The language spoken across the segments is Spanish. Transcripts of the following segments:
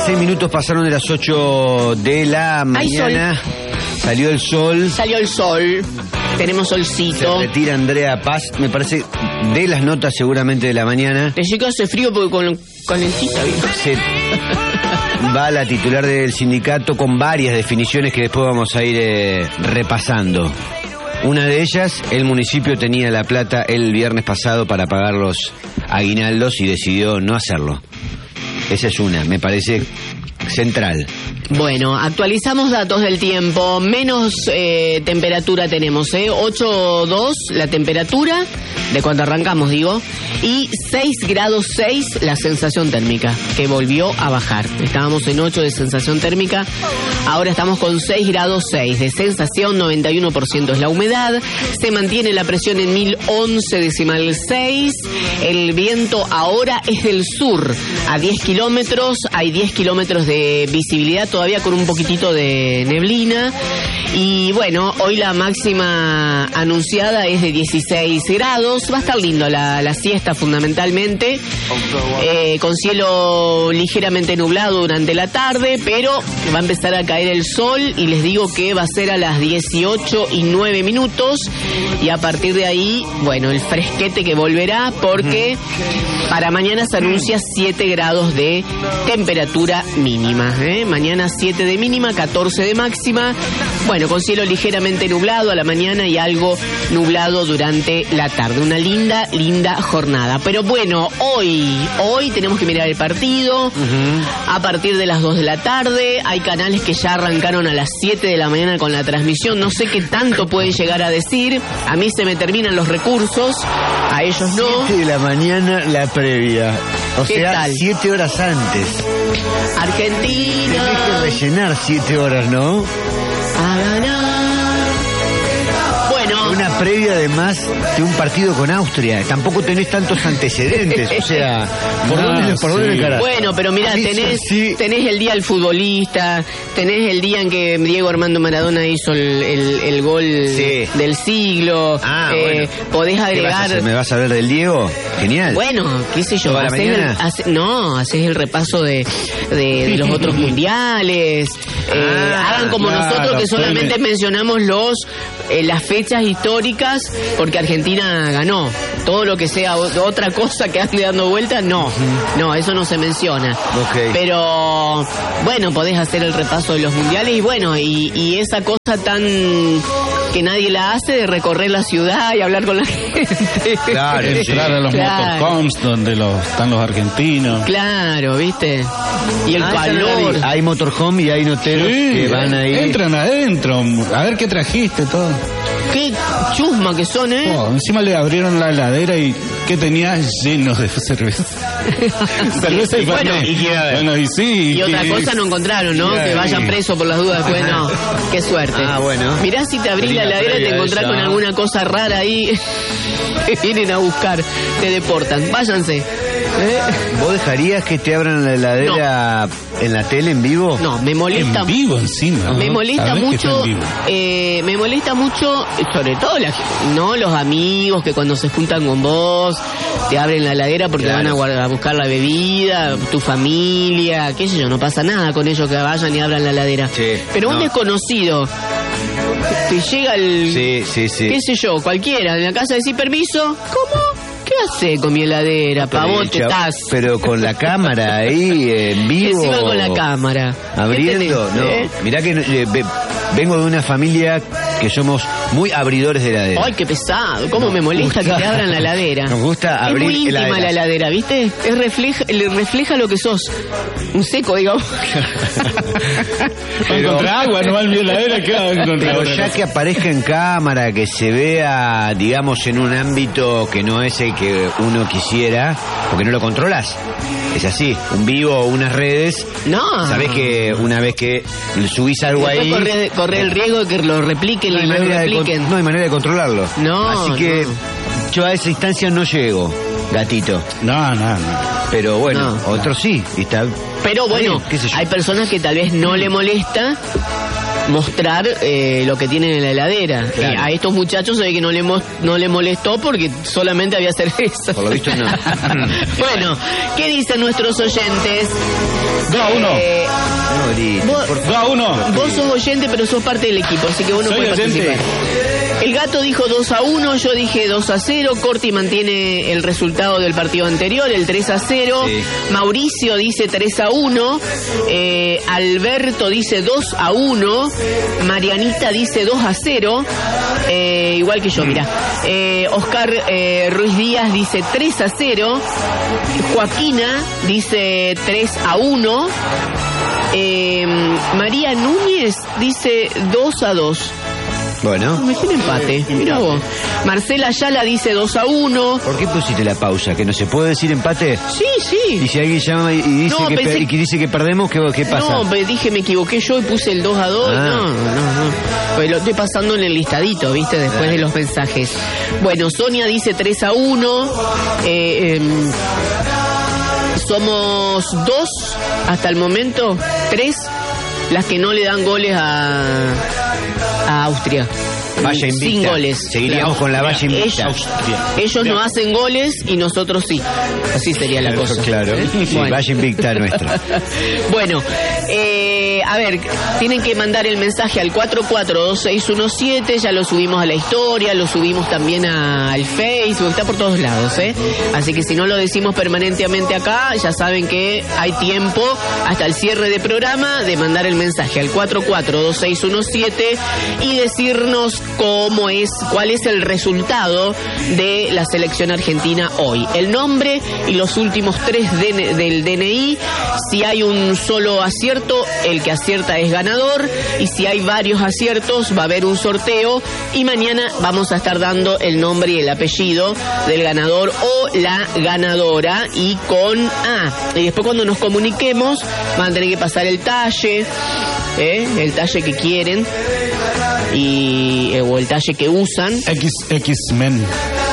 6 minutos pasaron de las 8 de la mañana. Salió el sol. Salió el sol. Tenemos solcito. Se retira Andrea Paz. Me parece de las notas seguramente de la mañana. Le llegó hace frío porque con calentita. Se va la titular del sindicato con varias definiciones que después vamos a ir repasando. Una de ellas, el municipio tenía la plata el viernes pasado para pagar los aguinaldos y decidió no hacerlo. Esa es una, me parece central. Bueno, actualizamos datos del tiempo. Menos temperatura tenemos, 8.2 la temperatura, de cuando arrancamos digo, y 6 grados 6 la sensación térmica, que volvió a bajar. Estábamos en 8 de sensación térmica, ahora estamos con 6 grados 6 de sensación, 91% es la humedad, se mantiene la presión en 1011,6, el viento ahora es del sur, a 10 kilómetros, hay 10 kilómetros de visibilidad, todavía con un poquitito de neblina. Y bueno, hoy la máxima anunciada es de 16 grados. Va a estar lindo la siesta fundamentalmente, con cielo ligeramente nublado durante la tarde, pero va a empezar a caer el sol y les digo que va a ser a las 18:09. Y a partir de ahí, bueno, el fresquete que volverá, porque para mañana se anuncia 7 grados de temperatura mínima. Mañana 7 de mínima, 14 de máxima. Bueno, con cielo ligeramente nublado a la mañana y algo nublado durante la tarde. Una linda jornada. Pero bueno, hoy tenemos que mirar el partido. A partir de las 2 de la tarde. Hay canales que ya arrancaron a las 7 de la mañana con la transmisión. No sé qué tanto pueden llegar a decir. A mí se me terminan los recursos. A ellos no. 7 de la mañana la previa. O sea, tal? 7 horas antes. Argentina. Tenés que rellenar 7 horas, ¿no? A ganar. Bueno. Una previa además de un partido con Austria. Tampoco tenés tantos antecedentes. O sea, ¿por dónde encarás? Bueno, pero mirá, tenés el día del futbolista, tenés el día en que Diego Armando Maradona hizo el gol del siglo. Bueno. Podés agregar. ¿Me vas a hablar del Diego? Genial. Bueno, qué sé yo. Haces el repaso de los otros mundiales. Hagan como nosotros, que solamente mencionamos las fechas históricas, porque Argentina ganó. Todo lo que sea otra cosa que ande dando vueltas, no, eso no se menciona. Okay. Pero bueno, podés hacer el repaso de los mundiales y bueno, y esa cosa tan que nadie la hace de recorrer la ciudad y hablar con la gente. Claro, entrar a los motorhomes donde están los argentinos. Claro, ¿viste? Y el calor. Hay motorhome y hay noteros que van ahí. Entran adentro, a ver qué trajiste, todo. Qué chusma que son, encima le abrieron la heladera y ¿qué tenía? Llenos de cerveza. Cerveza y y otra cosa no encontraron, ¿no? Que vayan presos por las dudas después, no. Qué suerte. Bueno. Mirá si te abrís la heladera y te encontrás con alguna cosa rara ahí. Te vienen a buscar, te deportan. Váyanse. ¿Vos dejarías que te abran la heladera en la tele en vivo? No, me molesta. En vivo encima. Me molesta mucho. Me molesta mucho, sobre todo los amigos que cuando se juntan con vos te abren la heladera porque van a buscar la bebida, tu familia, qué sé yo, no pasa nada con ellos que vayan y abran la heladera. Sí, pero un desconocido te llega qué sé yo, cualquiera en la casa, decís permiso, ¿cómo? ¿Qué hace con mi heladera? Vos te estás. Pero con la cámara ahí en vivo. Encima con la cámara. Abriendo, no. Mirá que vengo de una familia que somos muy abridores de heladera. Ay, qué pesado. ¿Cómo me molesta que te abran la heladera? Nos gusta abrir. Es muy íntima la heladera, ¿viste? Refleja lo que sos. Un seco, digamos. Contra agua, no va mi heladera, ¿qué va a encontrar? Pero ya que aparezca en cámara, que se vea, digamos, en un ámbito que no es el que uno quisiera, porque no lo controlas. Es así, un vivo o unas redes. No. Sabés que una vez que subís algo ahí, corre el riesgo de que lo repliquen y lo repliquen. No hay manera de controlarlo. No. Así que yo a esa instancia no llego, gatito. No. Pero bueno, otros sí. Pero bueno, hay personas que tal vez no le molesta mostrar lo que tienen en la heladera. Claro. A estos muchachos se ve que no le molestó porque solamente había cerveza. Por lo visto no. Bueno, ¿qué dicen nuestros oyentes? 2-1. No grites, Vos- por favor. 2-1. Vos sos oyente, pero sos parte del equipo, así que vos no Soy podés oyente. participar. El gato dijo 2-1, yo dije 2-0. Corti mantiene el resultado del partido anterior, el 3-0. Sí. Mauricio dice 3-1. Alberto dice 2-1. Marianita dice 2-0. Igual que yo, mirá. Oscar Ruiz Díaz dice 3-0. Joaquina dice 3-1. María Núñez dice 2-2. Bueno, Me tiene empate. Mira vos. Marcela Ayala dice 2-1. ¿por qué pusiste la pausa? ¿Que no se puede decir empate? Sí, Y sí. si alguien llama y dice, No, pensé- y que dice que perdemos, ¿qué pasa? No, dije me equivoqué yo y puse el 2-2. Ah. No. Pues lo estoy pasando en el listadito, ¿viste? Después de los mensajes. Bueno, Sonia dice 3-1. Somos 2 hasta el momento, 3 las que no le dan goles a Austria. Valla invicta. Sin goles. Seguiríamos con la valla invicta. Ellos no hacen goles y nosotros sí. Así sería la cosa. Claro. Sí, Bueno. valla invicta nuestra. Bueno, a ver, tienen que mandar el mensaje al 442617, ya lo subimos a la historia, lo subimos también al Facebook, está por todos lados, ¿eh? Así que si no lo decimos permanentemente acá, ya saben que hay tiempo hasta el cierre de programa de mandar el mensaje al 442617 y decirnos cuál es el resultado de la selección argentina hoy. El nombre y los últimos 3 del DNI. Si hay un solo acierto, el que acierta es ganador. Y si hay varios aciertos, va a haber un sorteo. Y mañana vamos a estar dando el nombre y el apellido del ganador o la ganadora. Y con A. Y después cuando nos comuniquemos, van a tener que pasar el talle. El talle que quieren. O el talle que usan. X-Men.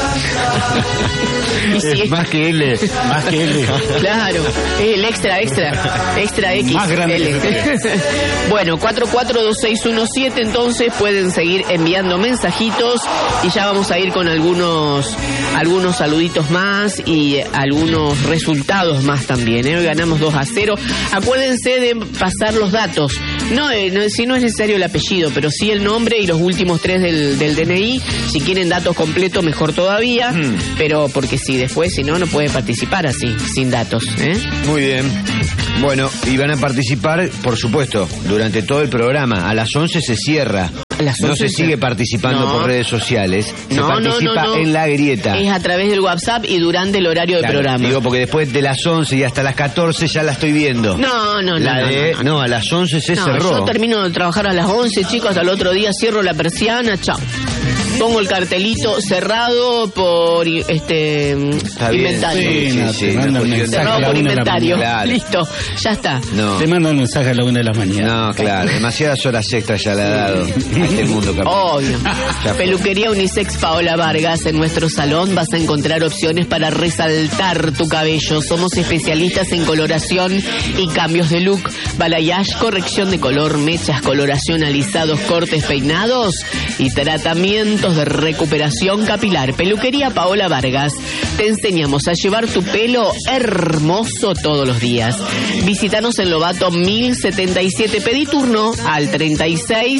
Y si Es más que él. Más que L. Claro, es el extra X. Más grande L. que Bueno, 442617, entonces pueden seguir enviando mensajitos y ya vamos a ir con algunos saluditos más y algunos resultados más también. Hoy ganamos 2-0. Acuérdense de pasar los datos. Si no es necesario el apellido, pero sí el nombre y los últimos 3 del DNI. Si quieren datos completos, mejor todavía. Pero porque si después, si no puede participar así, sin datos. Muy bien. Bueno, y van a participar, por supuesto, durante todo el programa. A las 11 se cierra. A las No 11 se sigue participando No. por redes sociales. Se No. participa en la grieta. Es a través del WhatsApp y durante el horario del Claro, programa. digo, porque después de las 11 y hasta las 14 ya la estoy viendo. No. No, a las 11 se No, cerró. yo termino de trabajar a las 11, chicos, hasta el otro día cierro la persiana, chao. Pongo el cartelito cerrado por Está bien, inventario. Sí, te mandan una cuestión mensaje de- Cerrado a la por 1 de la inventario. mañana. Claro. Listo, ya está. No, Te mandan un mensaje a la 1 de la mañana. no, claro, demasiadas horas extras ya le ha dado a este mundo campeón. Obvio. Ya fue. Peluquería Unisex Paola Vargas. En nuestro salón vas a encontrar opciones para resaltar tu cabello. Somos especialistas en coloración y cambios de look. Balayage, corrección de color, mechas, coloración, alisados, cortes, peinados y tratamientos de recuperación capilar. Peluquería Paola Vargas. Te enseñamos a llevar tu pelo hermoso todos los días. Visítanos en Lobato 1077. Pedí turno al 36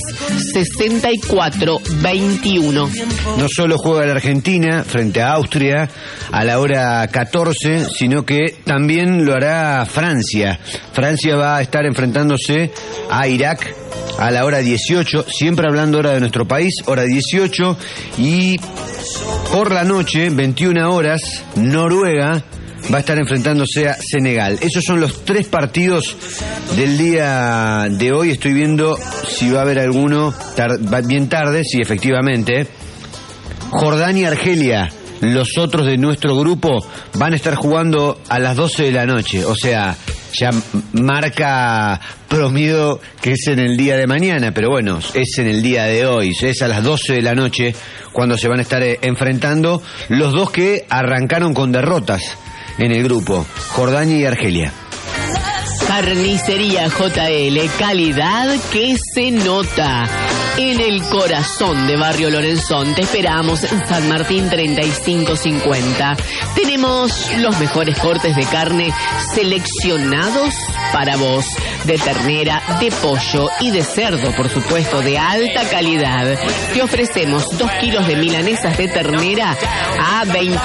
64 21. No solo juega la Argentina frente a Austria a la hora 14, sino que también lo hará Francia. Francia va a estar enfrentándose a Irak a la hora 18, siempre hablando hora de nuestro país, hora 18, y por la noche, 21 horas, Noruega va a estar enfrentándose a Senegal. Esos son los 3 partidos del día de hoy. Estoy viendo si va a haber alguno bien tarde, sí, efectivamente. Jordania, Argelia, los otros de nuestro grupo van a estar jugando a las 12 de la noche. O sea, ya marca promedio que es en el día de mañana, pero bueno, es en el día de hoy. Es a las 12 de la noche cuando se van a estar enfrentando los dos que arrancaron con derrotas en el grupo, Jordania y Argelia. Carnicería JL, calidad que se nota. En el corazón de Barrio Lorenzón te esperamos en San Martín 3550. Tenemos los mejores cortes de carne seleccionados para vos, de ternera, de pollo y de cerdo, por supuesto, de alta calidad. Te ofrecemos 2 kilos de milanesas de ternera a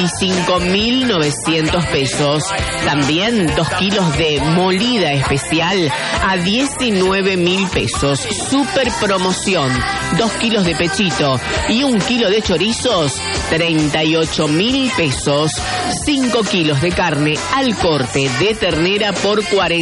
25.900 pesos. También 2 kilos de molida especial a 19.000 pesos. Super promoción. 2 kilos de pechito y 1 kilo de chorizos, 38.000 pesos. 5 kilos de carne al corte de ternera por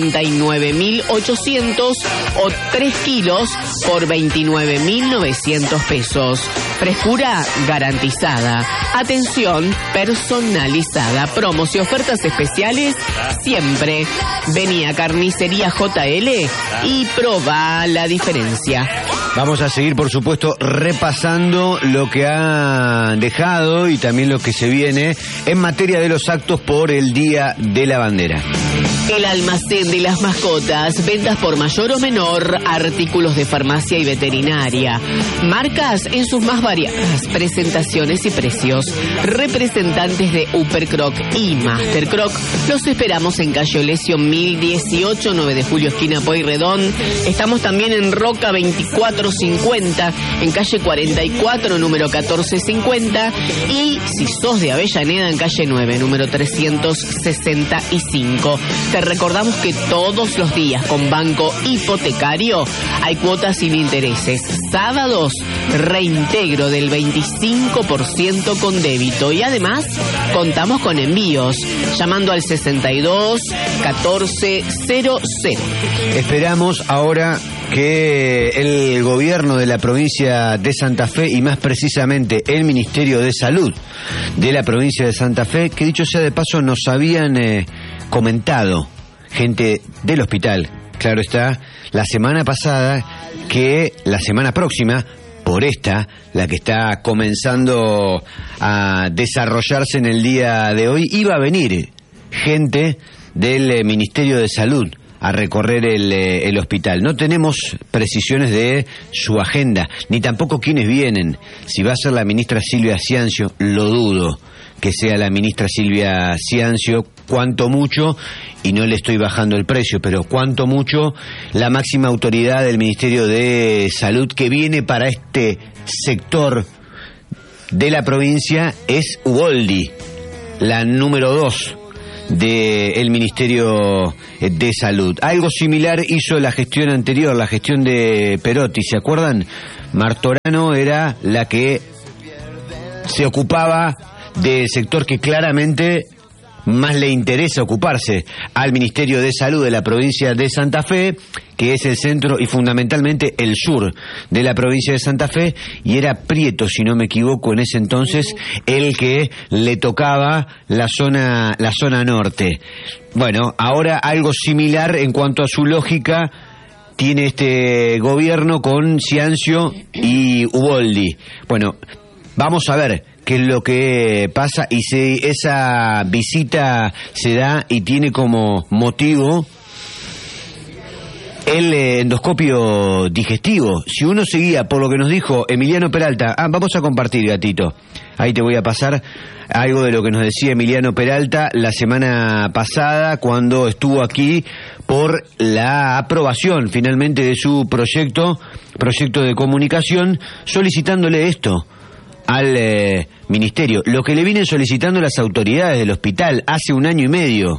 49.800 o 3 kilos por 29.900 pesos. Frescura garantizada. Atención personalizada. Promos y ofertas especiales siempre. Vení a Carnicería JL y probá la diferencia. Vamos a seguir, por supuesto, repasando lo que ha dejado y también lo que se viene en materia de los actos por el Día de la Bandera. El almacén de las mascotas, ventas por mayor o menor, artículos de farmacia y veterinaria, marcas en sus más variadas presentaciones y precios. Representantes de Uppercroc y Mastercroc, los esperamos en calle Olesio 1018, 9 de julio, esquina Pueyrredón. Estamos también en Roca 2450, en calle 44, número 1450. Y si sos de Avellaneda, en calle 9, número 365. Te recordamos que todos los días con Banco Hipotecario hay cuotas sin intereses. Sábados, reintegro del 25% con débito. Y además, contamos con envíos, llamando al 62 14 00. Esperamos ahora que el gobierno de la provincia de Santa Fe, y más precisamente el Ministerio de Salud de la provincia de Santa Fe, que dicho sea de paso nos habían comentado gente del hospital, claro está, la semana pasada, que la semana próxima, por esta, la que está comenzando a desarrollarse en el día de hoy, iba a venir gente del Ministerio de Salud a recorrer el hospital. No tenemos precisiones de su agenda, ni tampoco quiénes vienen. Si va a ser la ministra Silvia Ciancio, lo dudo que sea la ministra Silvia Ciancio, cuanto mucho, y no le estoy bajando el precio, pero cuanto mucho la máxima autoridad del Ministerio de Salud que viene para este sector de la provincia es Uboldi, la número 2 del Ministerio de Salud. Algo similar hizo la gestión anterior, la gestión de Perotti, ¿se acuerdan? Martorano era la que se ocupaba del sector que claramente más le interesa ocuparse al Ministerio de Salud de la provincia de Santa Fe, que es el centro y fundamentalmente el sur de la provincia de Santa Fe, y era Prieto, si no me equivoco, en ese entonces el que le tocaba la zona norte. Bueno, ahora algo similar en cuanto a su lógica tiene este gobierno con Ciancio y Uboldi. Bueno, vamos a ver qué es lo que pasa y si esa visita se da y tiene como motivo el endoscopio digestivo. Si uno seguía por lo que nos dijo Emiliano Peralta, vamos a compartir, gatito, ahí te voy a pasar algo de lo que nos decía Emiliano Peralta la semana pasada cuando estuvo aquí por la aprobación finalmente de su proyecto de comunicación, solicitándole esto al ministerio, lo que le vienen solicitando las autoridades del hospital hace un año y medio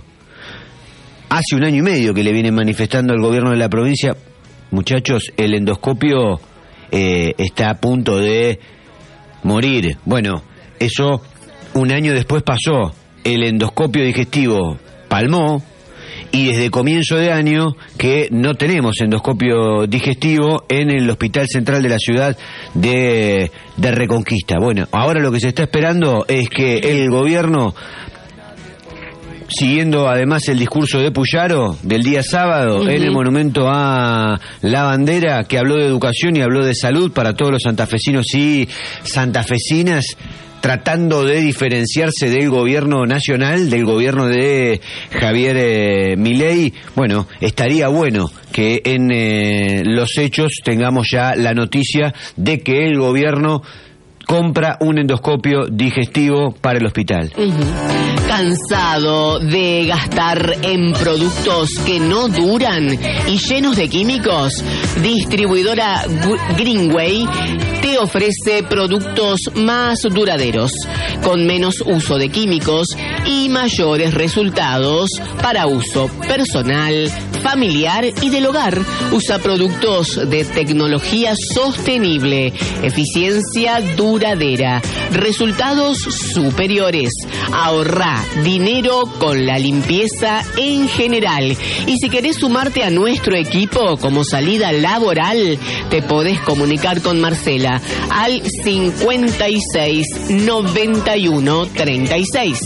que le vienen manifestando al gobierno de la provincia: muchachos, el endoscopio está a punto de morir. Bueno, eso un año después pasó, el endoscopio digestivo palmó, y desde comienzo de año que no tenemos endoscopio digestivo en el Hospital Central de la ciudad de Reconquista. Bueno, ahora lo que se está esperando es que el gobierno, siguiendo además el discurso de Puyaro del día sábado en el monumento a la bandera, que habló de educación y habló de salud para todos los santafesinos y santafesinas, tratando de diferenciarse del gobierno nacional, del gobierno de Javier Milei. Bueno, estaría bueno que en los hechos tengamos ya la noticia de que el gobierno compra un endoscopio digestivo para el hospital. ¿Cansado de gastar en productos que no duran y llenos de químicos? Distribuidora Greenway te ofrece productos más duraderos, con menos uso de químicos y mayores resultados para uso personal, familiar y del hogar. Usa productos de tecnología sostenible, eficiencia duradera, resultados superiores. Ahorra dinero con la limpieza en general. Y si querés sumarte a nuestro equipo como salida laboral, te podés comunicar con Marcela al 56 91 36.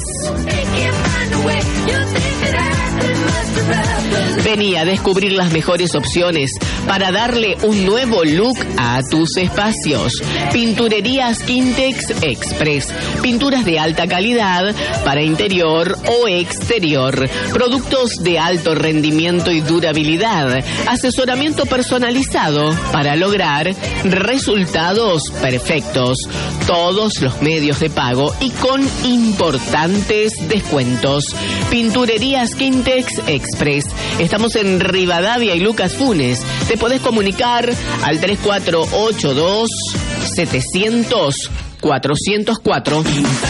Vení a descubrir las mejores opciones para darle un nuevo look a tus espacios. Pinturerías Quintex Express. Pinturas de alta calidad para interior o exterior. Productos de alto rendimiento y durabilidad. Asesoramiento personalizado para lograr resultados perfectos. Todos los medios de pago y con importantes descuentos. Pinturerías Quintex Express. Estamos en Rivadavia y Lucas Funes. Te podés comunicar al 3482-700-404.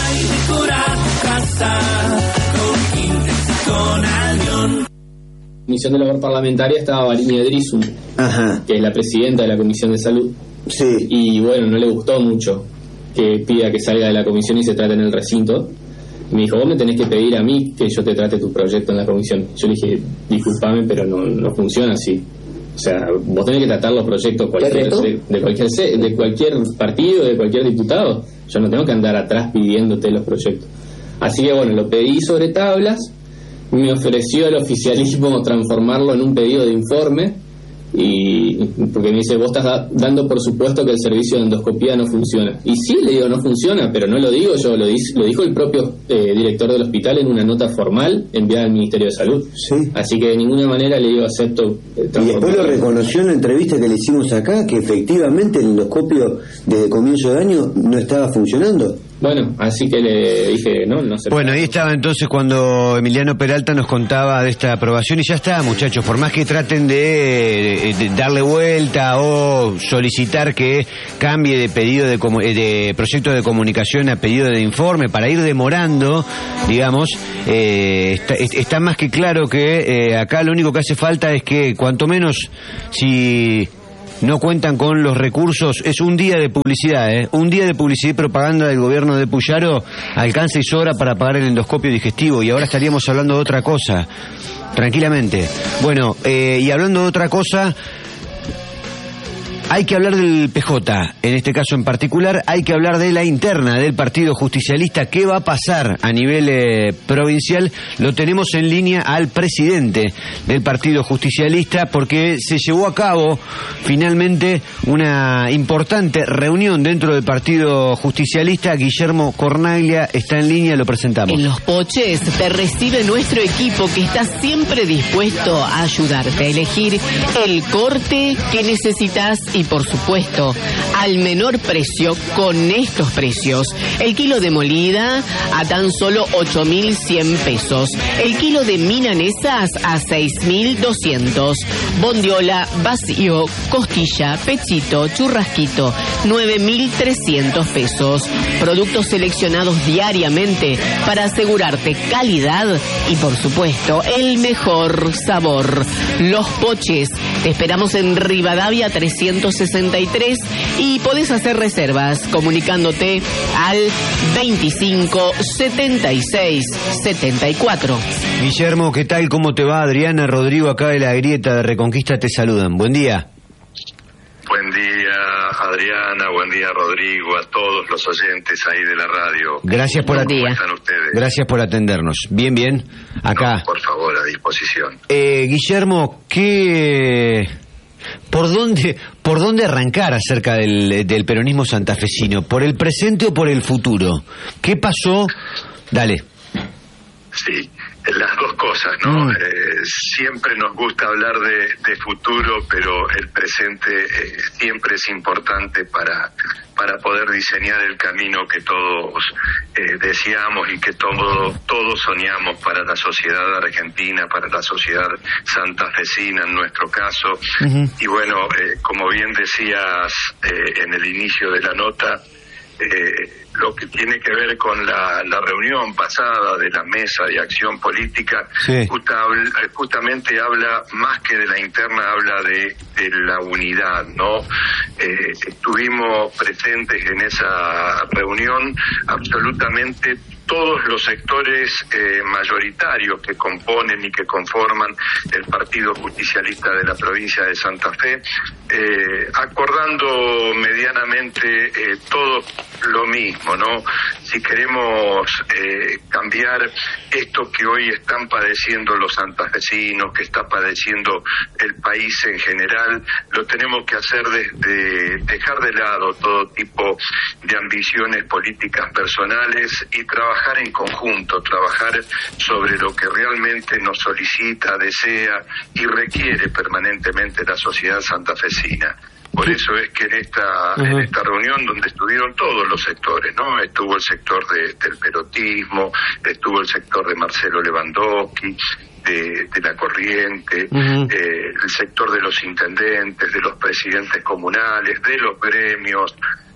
Comisión de Labor Parlamentaria estaba Varinia Drisum, que es la presidenta de la Comisión de Salud. Sí. Y bueno, no le gustó mucho que pida que salga de la comisión y se trate en el recinto. Me dijo, vos me tenés que pedir a mí que yo te trate tu proyecto en la comisión. Yo le dije, disculpame, pero no funciona así. O sea, vos tenés que tratar los proyectos de cualquier partido, de cualquier diputado. Yo no tengo que andar atrás pidiéndote los proyectos. Así que bueno, lo pedí sobre tablas. Me ofreció el oficialismo transformarlo en un pedido de informe. Y porque me dice, vos estás dando por supuesto que el servicio de endoscopía no funciona. Y sí, le digo, no funciona, pero no lo digo yo, lo dijo el propio director del hospital en una nota formal enviada al Ministerio de Salud. Sí. Así que de ninguna manera le digo acepto. Y después lo reconoció en la entrevista que le hicimos acá, que efectivamente el endoscopio desde comienzo de año no estaba funcionando. Bueno, así que le dije, no sé. Bueno, ahí estaba entonces cuando Emiliano Peralta nos contaba de esta aprobación y ya está, muchachos, por más que traten de darle vuelta o solicitar que cambie de pedido de proyecto de comunicación a pedido de informe para ir demorando, digamos, está más que claro que acá lo único que hace falta es que cuanto menos si no cuentan con los recursos, es un día de publicidad, un día de publicidad y propaganda del gobierno de Puyaro, alcanza y sobra para pagar el endoscopio digestivo, y ahora estaríamos hablando de otra cosa, tranquilamente. Bueno, y hablando de otra cosa, hay que hablar del PJ, en este caso en particular, hay que hablar de la interna del Partido Justicialista. ¿Qué va a pasar a nivel provincial? Lo tenemos en línea al presidente del Partido Justicialista, porque se llevó a cabo finalmente una importante reunión dentro del Partido Justicialista. Guillermo Cornaglia está en línea, lo presentamos. En Los Poches te recibe nuestro equipo, que está siempre dispuesto a ayudarte a elegir el corte que necesitas y, por supuesto, al menor precio. Con estos precios, el kilo de molida a tan solo 8.100 pesos, el kilo de milanesas a 6.200, bondiola, vacío, costilla, pechito, churrasquito, 9.300 pesos. Productos seleccionados diariamente para asegurarte calidad y, por supuesto, el mejor sabor. Los Poches, te esperamos en Rivadavia 363 y podés hacer reservas comunicándote al 25 76 74. Guillermo, ¿qué tal? ¿Cómo te va? Adriana, Rodrigo, acá de la Grieta de Reconquista te saludan. Buen día. Buen día, Adriana, buen día, Rodrigo, a todos los oyentes ahí de la radio. Gracias por ¿Cómo están ustedes? Gracias por atendernos. Bien, acá. No, por favor, a disposición. Guillermo, ¿qué ¿Por dónde arrancar acerca del peronismo santafesino? ¿Por el presente o por el futuro? ¿Qué pasó? Dale. Sí, las dos cosas, ¿no? Siempre nos gusta hablar de futuro, pero el presente siempre es importante para poder diseñar el camino que todos deseamos y que todos soñamos para la sociedad argentina, para la sociedad santafesina en nuestro caso. Uh-huh. Y bueno, como bien decías en el inicio de la nota, lo que tiene que ver con la reunión pasada de la mesa de acción política, sí, justamente habla más que de la interna, habla de la unidad, ¿no? Estuvimos presentes en esa reunión absolutamente todos los sectores mayoritarios que componen y que conforman el Partido Justicialista de la provincia de Santa Fe, acordando medianamente todo lo mismo, ¿no? Si queremos cambiar esto que hoy están padeciendo los santafesinos, que está padeciendo el país en general, lo tenemos que hacer desde dejar de lado todo tipo de ambiciones políticas personales y trabajar en conjunto, trabajar sobre lo que realmente nos solicita, desea y requiere permanentemente la sociedad santafesina. Por eso es que en esta reunión donde estuvieron todos los sectores, ¿no? Estuvo el sector del perotismo, estuvo el sector de Marcelo Lewandowski, de la Corriente, el sector de los intendentes, de los presidentes comunales, de los gremios,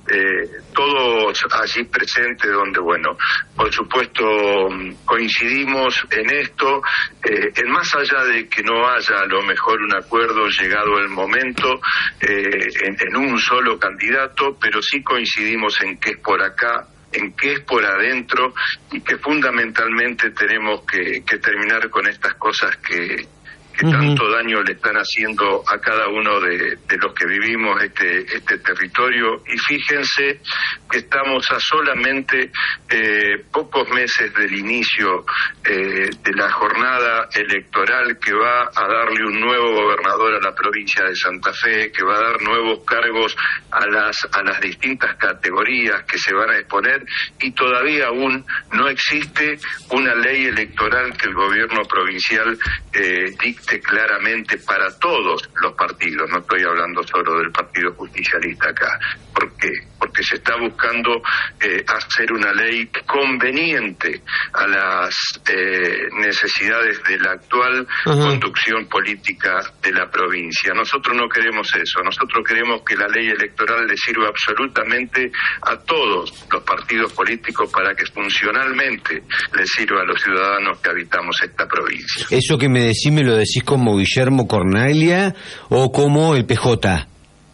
todos allí presentes, donde, bueno, por supuesto coincidimos en esto, en más allá de que no haya a lo mejor un acuerdo llegado el momento en un solo candidato, pero sí coincidimos en que es por acá, en qué es por adentro, y que fundamentalmente tenemos que terminar con estas cosas que tanto daño le están haciendo a cada uno de los que vivimos este territorio. Y fíjense que estamos a solamente pocos meses del inicio de la jornada electoral que va a darle un nuevo gobernador a la provincia de Santa Fe, que va a dar nuevos cargos a las distintas categorías que se van a exponer, y todavía aún no existe una ley electoral que el gobierno provincial dicte claramente para todos los partidos. No estoy hablando solo del Partido Justicialista acá. ¿Por qué? Porque se está buscando hacer una ley conveniente a las necesidades de la actual conducción política de la provincia. Nosotros no queremos eso. Nosotros queremos que la ley electoral le sirva absolutamente a todos los partidos políticos para que funcionalmente le sirva a los ciudadanos que habitamos esta provincia. ¿Eso que me decís, me lo decís como Guillermo Cornaglia o como el PJ?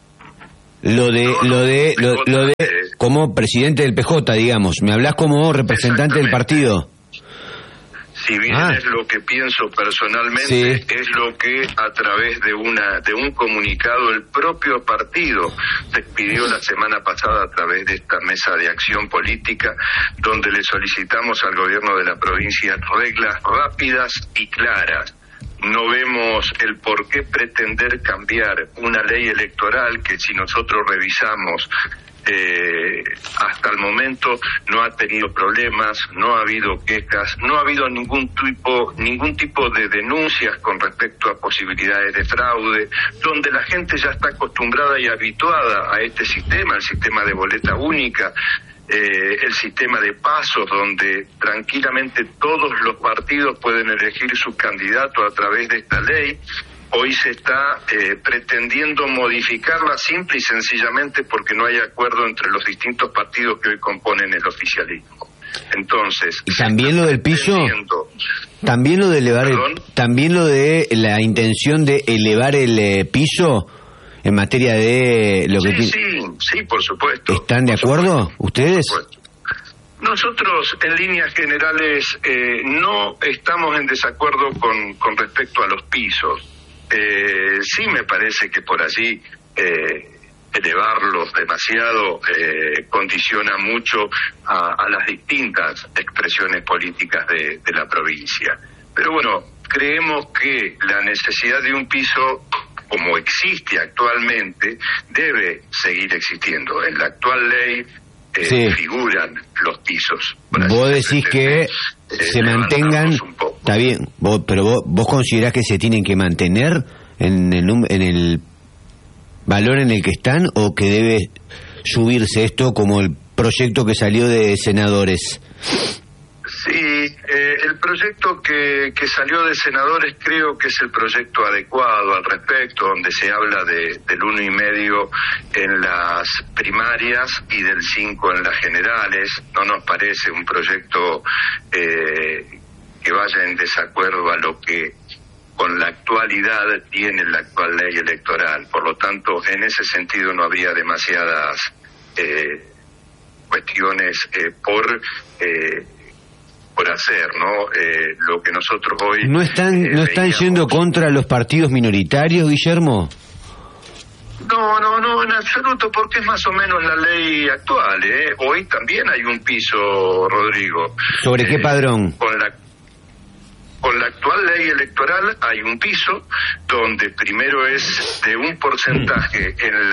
Lo de como presidente del PJ, digamos. ¿Me hablás como representante del partido? Si bien es lo que pienso personalmente, sí, es lo que a través de un comunicado el propio partido pidió la semana pasada a través de esta mesa de acción política, donde le solicitamos al gobierno de la provincia reglas rápidas y claras. No vemos el por qué pretender cambiar una ley electoral que, si nosotros revisamos, hasta el momento no ha tenido problemas, no ha habido quejas, no ha habido ningún tipo de denuncias con respecto a posibilidades de fraude, donde la gente ya está acostumbrada y habituada a este sistema, el sistema de boleta única, el sistema de pasos, donde tranquilamente todos los partidos pueden elegir su candidato a través de esta ley. Hoy se está pretendiendo modificarla simple y sencillamente porque no hay acuerdo entre los distintos partidos que hoy componen el oficialismo. Entonces, ¿y también lo del piso? ¿También lo de elevar también lo de la intención de elevar el piso en materia de lo que sí, por supuesto. ¿Están de acuerdo ustedes? Nosotros, en líneas generales, no estamos en desacuerdo con respecto a los pisos. Sí me parece que por allí elevarlos demasiado condiciona mucho a las distintas expresiones políticas de la provincia. Pero bueno, creemos que la necesidad de un piso como existe actualmente, debe seguir existiendo. En la actual ley figuran los pisos. Vos decís que se mantengan, está bien, pero vos considerás que se tienen que mantener en el valor en el que están, o que debe subirse esto como el proyecto que salió de senadores. Sí, el proyecto que salió de senadores creo que es el proyecto adecuado al respecto, donde se habla del 1,5 en las primarias y del 5 en las generales. No nos parece un proyecto que vaya en desacuerdo a lo que con la actualidad tiene la actual ley electoral. Por lo tanto, en ese sentido no habría demasiadas cuestiones por hacer, ¿no? Lo que nosotros hoy... ¿No están yendo contra los partidos minoritarios, Guillermo? No, en absoluto, porque es más o menos la ley actual, ¿eh? Hoy también hay un piso, Rodrigo. ¿Sobre qué padrón? Con la actual ley electoral hay un piso donde primero es de un porcentaje en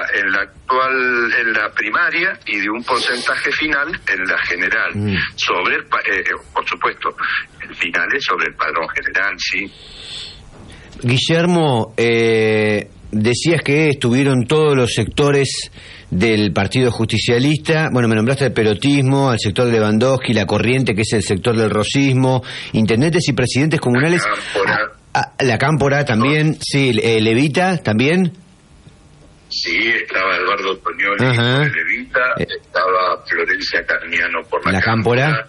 la primaria y de un porcentaje final en la general. Sobre por supuesto, el final es sobre el padrón general, sí. Guillermo, decías que estuvieron todos los sectores del Partido Justicialista. Bueno, me nombraste el perotismo, al sector de Lewandowski, la corriente, que es el sector del rosismo, intendentes y presidentes comunales. La Cámpora también, sí, Levita también. Sí, estaba Eduardo Toñoli por Levita, estaba Florencia Carniano por la Cámpora.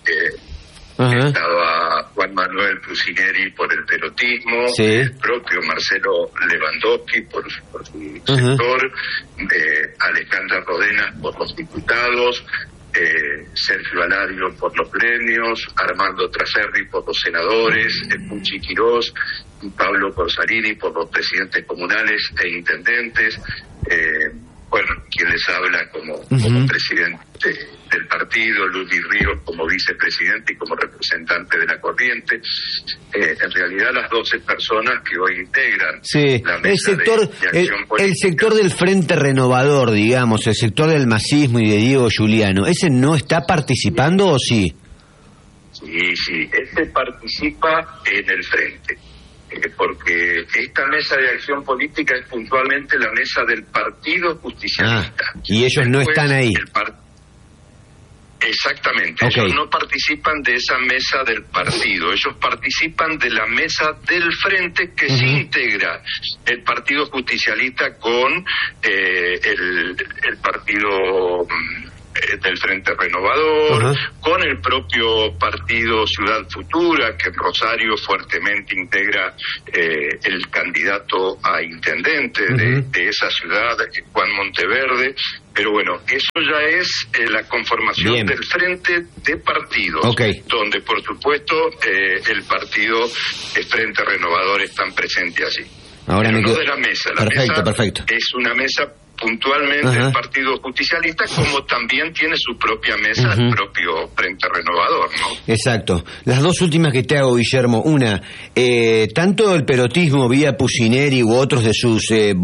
Estaba Juan Manuel Pucineri por el perotismo, el propio Marcelo Lewandowski por su sector, Alejandra Rodenas por los diputados, Sergio Alario por los gremios, Armando Traserri por los senadores, Puchi Quirós y Pablo Corsarini por los presidentes comunales e intendentes. Bueno, quien les habla como presidente del partido, Ludwig Ríos como vicepresidente y como representante de la corriente. En realidad las 12 personas que hoy integran la mesa de acción política. El sector del Frente Renovador, digamos, el sector del masismo y de Diego Giuliano, ¿ese no está participando o sí? Sí, ese participa en el Frente. Porque esta mesa de acción política es puntualmente la mesa del Partido Justicialista. Y ellos no están ahí. Exactamente, ellos no participan de esa mesa del partido, ellos participan de la mesa del Frente que se integra el Partido Justicialista con el Partido del Frente Renovador, con el propio partido Ciudad Futura, que en Rosario fuertemente integra el candidato a intendente de esa ciudad, Juan Monteverde. Pero bueno, eso ya es la conformación del Frente de Partidos, donde por supuesto el partido Frente Renovador están presentes allí. Ahora no de la mesa, la mesa es una mesa puntualmente el Partido Justicialista, como también tiene su propia mesa, el propio Frente Renovador, ¿no? Exacto. Las dos últimas que te hago, Guillermo. Una, tanto el perotismo vía Pucineri u otros de sus